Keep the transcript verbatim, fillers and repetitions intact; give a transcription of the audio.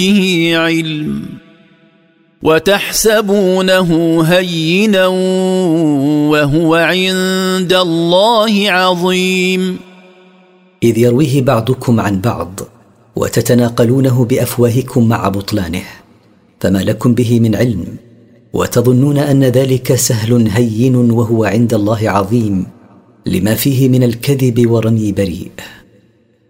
به علم وتحسبونه هينا وهو عند الله عظيم. إذ يرويه بعضكم عن بعض وتتناقلونه بأفواهكم مع بطلانه، فما لكم به من علم، وتظنون أن ذلك سهل هين وهو عند الله عظيم، لما فيه من الكذب ورمي بريء.